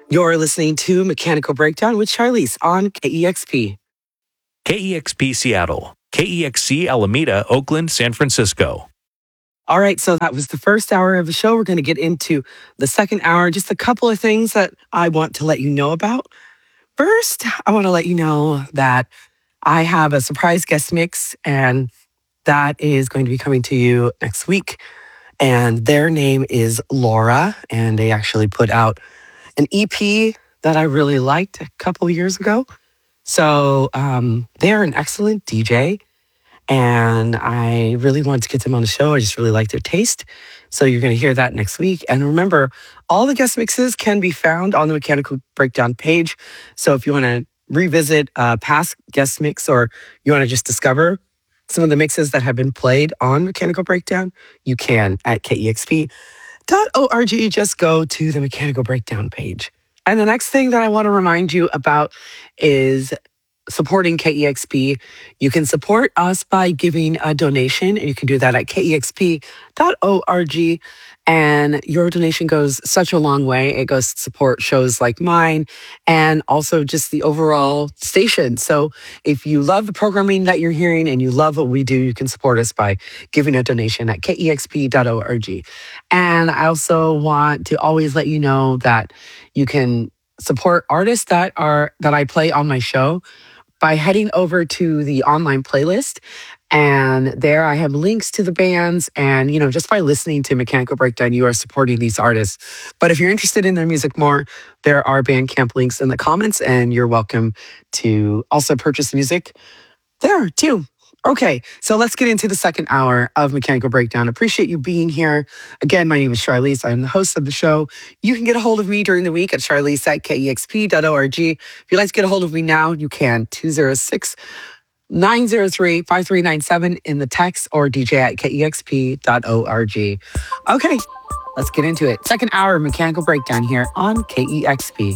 You're listening to Mechanical Breakdown with Charlize on KEXP. KEXP Seattle, KEXC Alameda, Oakland, San Francisco. All right, so that was the first hour of the show. We're going to get into the second hour. Just a couple of things that I want to let you know about. First, I want to let you know that I have a surprise guest mix, and that is going to be coming to you next week. And their name is Laura, and they actually put out an EP that I really liked a couple years ago. So they are an excellent DJ, and I really wanted to get them on the show. I just really like their taste. So you're going to hear that next week. And remember, all the guest mixes can be found on the Mechanical Breakdown page. So if you want to revisit a past guest mix, or you want to just discover some of the mixes that have been played on Mechanical Breakdown, you can at kexp.org. Just go to the Mechanical Breakdown page. And the next thing that I want to remind you about is supporting KEXP. You can support us by giving a donation, and you can do that at kexp.org. And your donation goes such a long way. It goes to support shows like mine and also just the overall station. So if you love the programming that you're hearing and you love what we do, you can support us by giving a donation at kexp.org. And I also want to always let you know that you can support artists that I play on my show by heading over to the online playlist. And there I have links to the bands. And, just by listening to Mechanical Breakdown, you are supporting these artists. But if you're interested in their music more, there are Bandcamp links in the comments, and you're welcome to also purchase music there too. Okay, so let's get into the second hour of Mechanical Breakdown. Appreciate you being here. Again, my name is Charlize. I'm the host of the show. You can get a hold of me during the week at charlize at kexp.org. If you'd like to get a hold of me now, you can. 206-903-5397 in the text, or DJ at kexp.org. Okay, let's get into it. Second hour of Mechanical Breakdown here on KEXP.